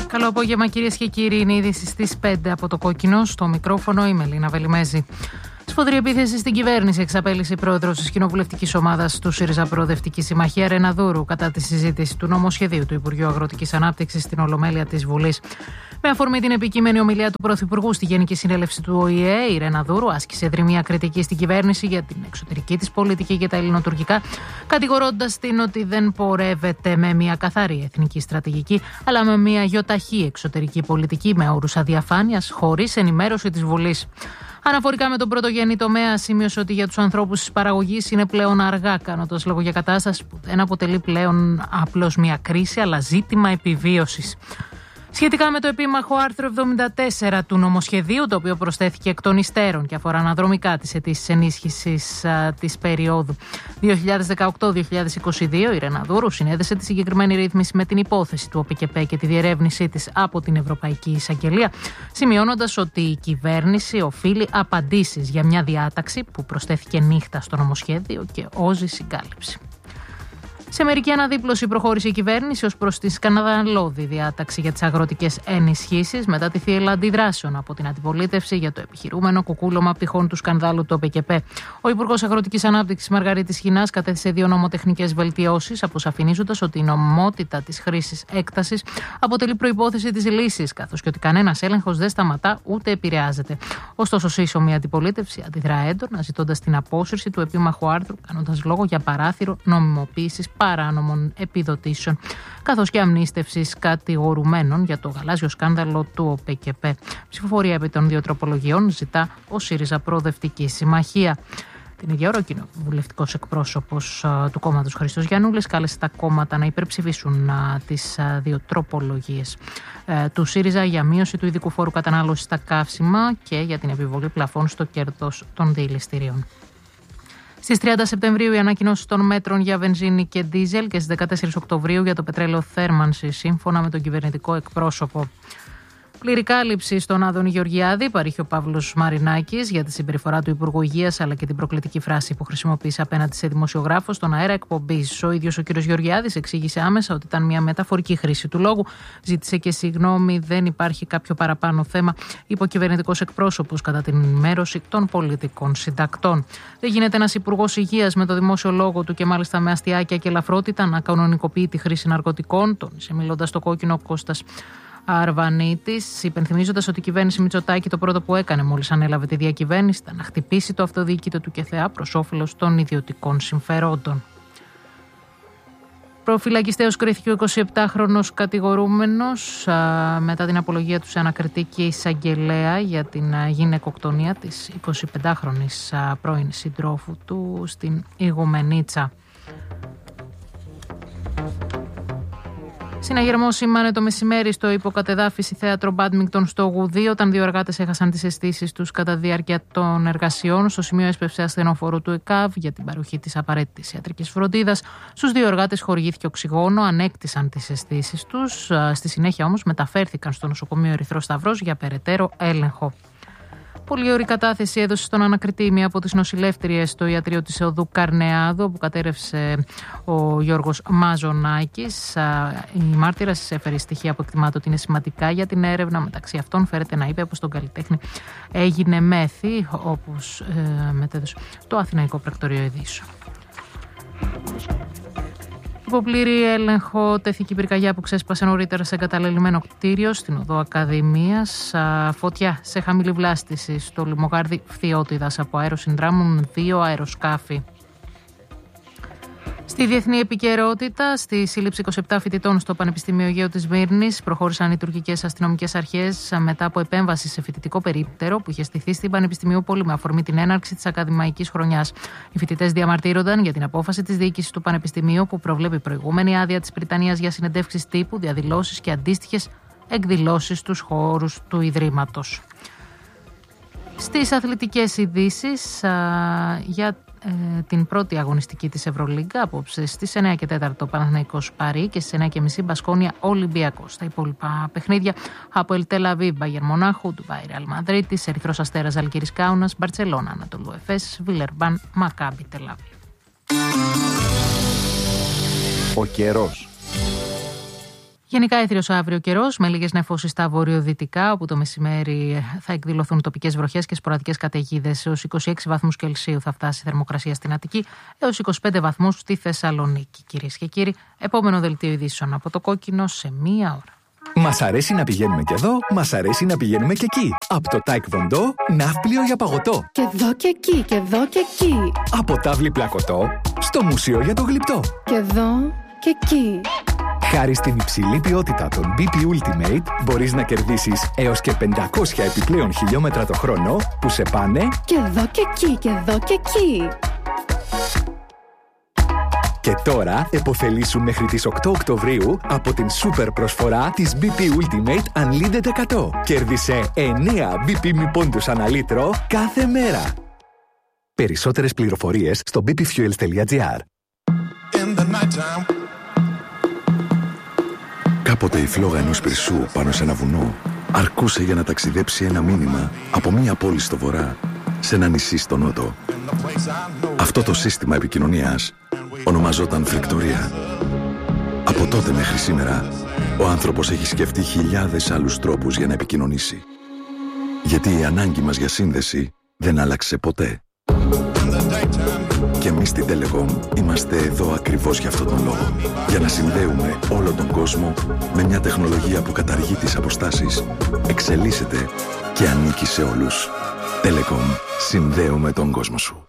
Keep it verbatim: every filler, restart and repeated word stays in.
Καλό απόγευμα, κυρίες και κύριοι. Είναι η είδηση στις πέντε από το Κόκκινο. Στο μικρόφωνο η Μελίνα Βελιμέζη. Σφοδρή επίθεση στην κυβέρνηση εξαπέλυσε η πρόεδρος της κοινοβουλευτικής ομάδας του ΣΥΡΙΖΑ Προοδευτική Συμμαχία, Ρένα Δούρου, κατά τη συζήτηση του νομοσχεδίου του Υπουργείου Αγροτικής Ανάπτυξης στην Ολομέλεια της Βουλής. Με αφορμή την επικείμενη ομιλία του Πρωθυπουργού στη Γενική Συνέλευση του Ο Η Ε, η Ρένα Δούρου άσκησε δρυμία κριτική στην κυβέρνηση για την εξωτερική της πολιτική και τα ελληνοτουρκικά, κατηγορώντας την ότι δεν πορεύεται με μια καθαρή εθνική στρατηγική, αλλά με μια γιοταχή εξωτερική πολιτική με όρους αδιαφάνειας, χωρίς ενημέρωση της Βουλής. Αναφορικά με τον πρωτογενή τομέα, σημείωσε ότι για τους ανθρώπους της παραγωγής είναι πλέον αργά, κάνοντας λόγο για κατάσταση που δεν αποτελεί πλέον απλώς μια κρίση, αλλά ζήτημα επιβίωσης. Σχετικά με το επίμαχο άρθρο εβδομήντα τέσσερα του νομοσχεδίου, το οποίο προσθέθηκε εκ των υστέρων και αφορά αναδρομικά τις αιτήσεις ενίσχυσης α, της περίοδου δύο χιλιάδες δεκαοκτώ δύο χιλιάδες είκοσι δύο, η Ρένα Δούρου συνέδεσε τη συγκεκριμένη ρύθμιση με την υπόθεση του Ο Πι Και Πε και τη διερεύνησή της από την Ευρωπαϊκή Εισαγγελία, σημειώνοντας ότι η κυβέρνηση οφείλει απαντήσεις για μια διάταξη που προσθέθηκε νύχτα στο νομοσχέδιο και όζει συγκάλυψη. Σε μερική αναδίπλωση προχώρησε η κυβέρνηση ως προς τη σκανδαλώδη διάταξη για τις αγροτικές ενισχύσεις μετά τη θύελλα αντιδράσεων από την αντιπολίτευση για το επιχειρούμενο κουκούλωμα πτυχών του σκανδάλου του Ο Πι Και Πε. Ο Υπουργός Αγροτικής Ανάπτυξης Μαργαρίτης Χινάς κατέθεσε δύο νομοτεχνικές βελτιώσεις, αποσαφηνίζοντας ότι η νομιμότητα της χρήσης έκτασης αποτελεί προϋπόθεση της λύσης, καθώς και ότι κανένας έλεγχος δεν σταματά ούτε επηρεάζεται. Ωστόσο, σύσσωμη αντιπολίτευση αντιδρά έντονα, ζητώντας την απόσυρση του επίμαχου άρθρου, κάνοντας λόγο για παράθυρο νομιμοποίησης παράνομων επιδοτήσεων, καθώς και αμνίστευσης κατηγορουμένων για το γαλάζιο σκάνδαλο του Ο Πι Και Πε. Ψηφοφορία επί των δύο τροπολογιών ζητά ο ΣΥΡΙΖΑ Προοδευτική Συμμαχία. Την ίδια ώρα, ο κοινοβουλευτικός εκπρόσωπος του κόμματος Χρήστος Γιαννούλης κάλεσε τα κόμματα να υπερψηφίσουν τις δύο τροπολογίες του ΣΥΡΙΖΑ για μείωση του ειδικού φόρου κατανάλωσης στα καύσιμα και για την επιβολή πλαφών στο κέρδος των διελιστηρίων. Στις τριάντα Σεπτεμβρίου η ανακοινώση των μέτρων για βενζίνη και ντίζελ και στις δεκατέσσερις Οκτωβρίου για το πετρέλαιο θέρμανσης, σύμφωνα με τον κυβερνητικό εκπρόσωπο. Πλήρη κάλυψη στον Άδωνη Γεωργιάδη παρήχε ο Παύλος Μαρινάκης για τη συμπεριφορά του Υπουργού Υγείας, αλλά και την προκλητική φράση που χρησιμοποίησε απέναντι σε δημοσιογράφο στον αέρα εκπομπής. Ο ίδιος ο κ. Γεωργιάδης εξήγησε άμεσα ότι ήταν μια μεταφορική χρήση του λόγου. Ζήτησε και συγγνώμη, δεν υπάρχει κάποιο παραπάνω θέμα, είπε ο κυβερνητικός εκπρόσωπος κατά την ενημέρωση των πολιτικών συντακτών. Δεν γίνεται ένας υπουργός υγείας με το δημόσιο λόγο του και μάλιστα με αστιάκια και ελαφρότητα να κανονικοποιεί τη χρήση ναρκωτικών, τόνισε μιλώντας στο Κόκκινο Κώστας Αρβανίτης, υπενθυμίζοντας ότι η κυβέρνηση Μητσοτάκη το πρώτο που έκανε μόλις ανέλαβε τη διακυβέρνηση ήταν να χτυπήσει το αυτοδιοίκητο του ΚΕΘΕΑ προς όφελος των ιδιωτικών συμφερόντων. Προφυλακιστέως κρίθηκε ο εικοσιεπτάχρονος κατηγορούμενος α, μετά την απολογία του σε ανακριτική εισαγγελέα για την α, γυναικοκτονία της εικοσιπεντάχρονης α, πρώην συντρόφου του στην Ιγουμενίτσα. Συναγερμό σήμανε το μεσημέρι στο υποκατεδάφιση θέατρο Μπάντμιγκτον στο Γουδί, όταν δύο εργάτες έχασαν τις αισθήσεις τους κατά τη διάρκεια των εργασιών. Στο σημείο έσπευσε ασθενοφόρο του ΕΚΑΒ για την παροχή της απαραίτητης ιατρικής φροντίδας. Στους δύο εργάτες χορηγήθηκε οξυγόνο, ανέκτησαν τις αισθήσεις τους. Στη συνέχεια όμως μεταφέρθηκαν στο νοσοκομείο Ερυθρός Σταυρός για περαιτέρω έλεγχο. Πολύ ωρή κατάθεση έδωσε στον ανακριτή μία από τις νοσηλεύτριες στο ιατρείο της Οδού Καρνεάδου, όπου κατέρευσε ο Γιώργος Μαζονάκης. Η μάρτυρας έφερε στοιχεία που εκτιμάται ότι είναι σημαντικά για την έρευνα. Μεταξύ αυτών φέρεται να είπε πως τον καλλιτέχνη έγινε μέθη, όπως ε, μετέδωσε το Αθηναϊκό Πρακτορείο Ειδήσεων. Υπό πλήρη έλεγχο τέθηκε η πυρκαγιά που ξέσπασε νωρίτερα σε εγκαταλελειμμένο κτίριο στην Οδό Ακαδημίας. Φωτιά σε χαμηλή βλάστηση στο λιμογάρδι Φθιώτιδας. Από αέρο συνδράμουν δύο αεροσκάφη. Στη διεθνή επικαιρότητα, στη σύλληψη είκοσι επτά φοιτητών στο Πανεπιστήμιο Αιγαίου της Μύρνης προχώρησαν οι τουρκικές αστυνομικές αρχές μετά από επέμβαση σε φοιτητικό περίπτερο που είχε στηθεί στην Πανεπιστημιούπολη με αφορμή την έναρξη της ακαδημαϊκής χρονιάς. Οι φοιτητές διαμαρτύρονταν για την απόφαση της διοίκησης του Πανεπιστημίου που προβλέπει προηγούμενη άδεια της Βρυτανίας για συνεντεύξεις τύπου, διαδηλώσεις και αντίστοιχες εκδηλώσεις στους χώρους του Ιδρύματος. Στις αθλητικές ειδήσεις για ε, την πρώτη αγωνιστική της Ευρωλίγκα απόψε στις εννιά και τέσσερα Παναθηναϊκός Παρί και στις εννιά και μισή Μπασκόνια Ολυμπιακός. Τα υπόλοιπα παιχνίδια από Ελ Τελ Αβίβ Μπάγερν Μονάχου, Ντουμπάι Ρεάλ Μαδρίτης, Ερυθρός Αστέρας Ζαλγκίρις Κάουνας, Μπαρτσελώνα Ανατολού Εφές, Βιλερμπάν Μακάμπι Τελ Αβίβ. Ο καιρός. Γενικά έθριος αύριο καιρός, με λίγες νεφώσεις στα βορειοδυτικά, όπου το μεσημέρι θα εκδηλωθούν τοπικές βροχές και σποραδικές καταιγίδες. Έως είκοσι έξι βαθμούς Κελσίου θα φτάσει η θερμοκρασία στην Αττική, έως είκοσι πέντε βαθμούς στη Θεσσαλονίκη. Κυρίες και κύριοι, επόμενο δελτίο ειδήσεων από το Κόκκινο σε μία ώρα. Μας αρέσει να πηγαίνουμε και εδώ, μας αρέσει να πηγαίνουμε και εκεί. Από το Taekwondo, ναύπλιο για παγωτό. Και εδώ και εκεί, και εδώ και εκεί. Από τάβλη πλακωτό, στο μουσείο για το γλυπτό. Και εδώ και εκεί. Χάρη στην υψηλή ποιότητα των μπι πι Ultimate, μπορείς να κερδίσεις έως και πεντακόσια επιπλέον χιλιόμετρα το χρόνο που σε πάνε και εδώ και εκεί, και εδώ και εκεί. Και τώρα επωφελήσου μέχρι τις οκτώ Οκτωβρίου από την σούπερ προσφορά της μπι πι Ultimate Unlimited εκατό. Κέρδισε εννέα μπι πι μη πόντους ανά λίτρο κάθε μέρα. Περισσότερες πληροφορίες στο μπι πι fuels τελεία τζι άρ. Κάποτε η φλόγα ενός πυρσού πάνω σε ένα βουνό αρκούσε για να ταξιδέψει ένα μήνυμα από μία πόλη στο βορρά σε ένα νησί στο νότο. Αυτό το σύστημα επικοινωνίας ονομαζόταν φρικτορία. Από τότε μέχρι σήμερα, ο άνθρωπος έχει σκεφτεί χιλιάδες άλλους τρόπους για να επικοινωνήσει. Γιατί η ανάγκη μας για σύνδεση δεν άλλαξε ποτέ. Και εμείς στην Telecom είμαστε εδώ ακριβώς για αυτόν τον λόγο. Για να συνδέουμε όλο τον κόσμο με μια τεχνολογία που καταργεί τις αποστάσεις, εξελίσσεται και ανήκει σε όλους. Telecom. Συνδέουμε τον κόσμο σου.